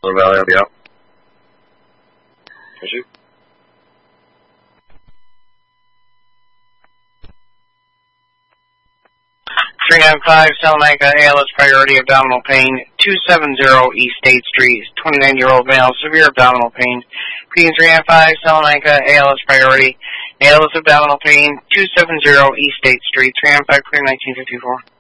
Valley, I'll be out. Issue. 395 Salamanca, ALS priority, abdominal pain, 270 East State Street, 29-year-old male, severe abdominal pain. Queen 395 Salamanca, ALS priority, ALS abdominal pain, 270 East State Street, 395 clear 1954.